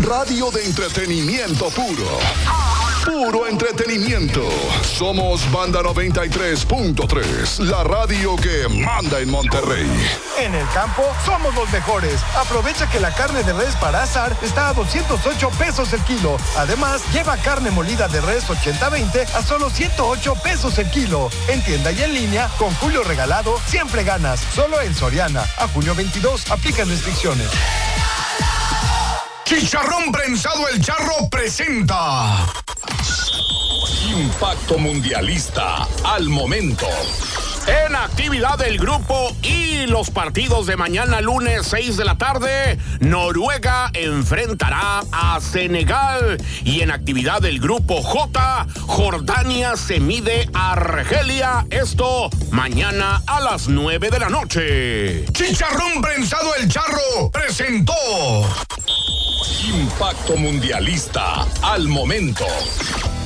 Radio de entretenimiento puro. Puro entretenimiento. Somos Banda 93.3, la radio que manda en Monterrey. En el campo, somos los mejores. Aprovecha que la carne de res para asar está a 208 pesos el kilo. Además, lleva carne molida de res 80-20 a solo 108 pesos el kilo. En tienda y en línea, con Julio Regalado, siempre ganas. Solo en Soriana. A junio 22, aplican restricciones. Chicharrón Prensado El Charro presenta Impacto Mundialista al momento. En actividad del grupo y los partidos de mañana lunes 6 de la tarde, Noruega enfrentará a Senegal. Y en actividad del grupo J, Jordania se mide a Argelia. Esto mañana a las 9 de la noche. Chicharrón Prensado El Charro presentó Impacto Mundialista al momento.